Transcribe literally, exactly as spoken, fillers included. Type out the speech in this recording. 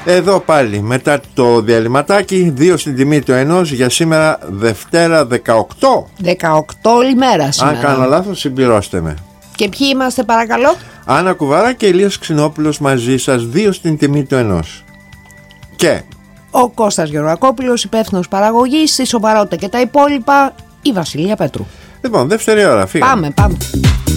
Εδώ πάλι μετά το διαλυματάκι, δύο στην τιμή του ενός για σήμερα Δευτέρα δεκαοκτώ. δεκαοκτώ ημέρα σήμερα. Αν κάνω λάθος συμπληρώστε με. Και ποιοι είμαστε παρακαλώ? Άννα Κουβαρά και Ηλίας Ξινόπουλος μαζί σας, δύο στην τιμή του ενός. Και ο Κώστας Γεωργακόπουλος, υπεύθυνος παραγωγής, η Σοβαρότητα και τα υπόλοιπα, η Βασιλεία Πέτρου. Λοιπόν, δεύτερη ώρα, φύγαμε. Πάμε, πάμε.